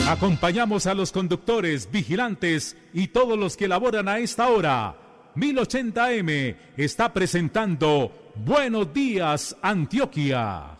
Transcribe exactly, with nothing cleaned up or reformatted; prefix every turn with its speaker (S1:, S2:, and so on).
S1: Acompañamos a los conductores, vigilantes y todos los que laboran a esta hora. mil ochenta eme está presentando Buenos Días, Antioquia.